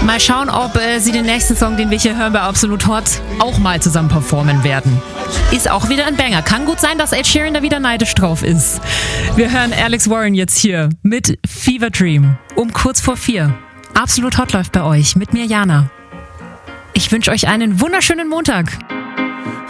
Mal schauen, ob sie den nächsten Song, den wir hier hören bei Absolut Hot, auch mal zusammen performen werden. Ist auch wieder ein Banger. Kann gut sein, dass Ed Sheeran da wieder neidisch drauf ist. Wir hören Alex Warren jetzt hier mit Fever Dream um kurz vor 4. Absolut Hot läuft bei euch mit mir, Jana. Ich wünsche euch einen wunderschönen Montag.